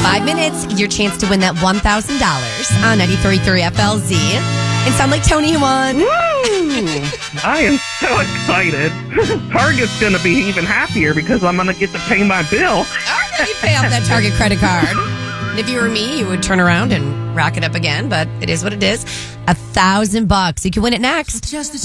5 minutes, your chance to win that $1,000 on 93.3 FLZ. And sound like Tony won. Woo! I am so excited. Target's going to be even happier because I'm going to get to pay my bill. You pay off that Target credit card. And if you were me, you would turn around and rack it up again, but it is what it is. $1,000. You can win it next.